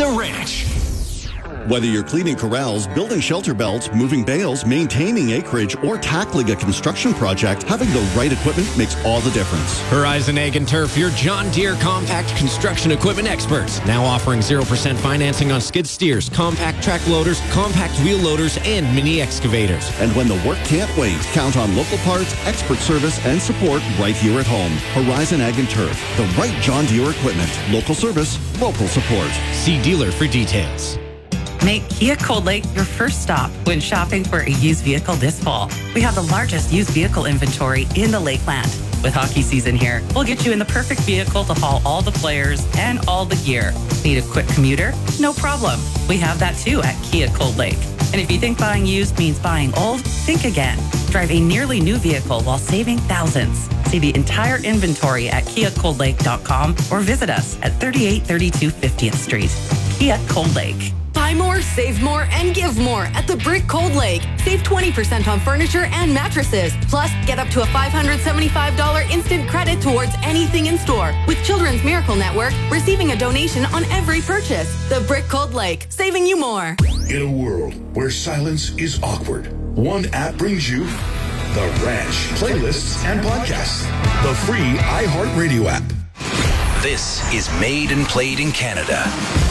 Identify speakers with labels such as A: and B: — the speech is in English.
A: The Ranch.
B: Whether you're cleaning corrals, building shelter belts, moving bales, maintaining acreage, or tackling a construction project, having the right equipment makes all the difference.
C: Horizon Ag and Turf, your John Deere compact construction equipment experts. Now offering 0% financing on skid steers, compact track loaders, compact wheel loaders, and mini excavators.
B: And when the work can't wait, count on local parts, expert service, and support right here at home. Horizon Ag and Turf, the right John Deere equipment. Local service, local support.
C: See dealer for details.
D: Make Kia Cold Lake your first stop when shopping for a used vehicle this fall. We have the largest used vehicle inventory in the Lakeland. With hockey season here, we'll get you in the perfect vehicle to haul all the players and all the gear. Need a quick commuter? No problem. We have that too at Kia Cold Lake. And if you think buying used means buying old, think again. Drive a nearly new vehicle while saving thousands. See the entire inventory at KiaColdLake.com or visit us at 3832 50th Street. Kia Cold Lake.
E: Buy more, save more, and give more at the Brick Cold Lake. Save 20% on furniture and mattresses. Plus, get up to a $575 instant credit towards anything in store. With Children's Miracle Network, receiving a donation on every purchase. The Brick Cold Lake, saving you more.
F: In a world where silence is awkward, one app brings you The Ranch, playlists and podcasts. The free iHeartRadio app.
A: This is Made and Played in Canada.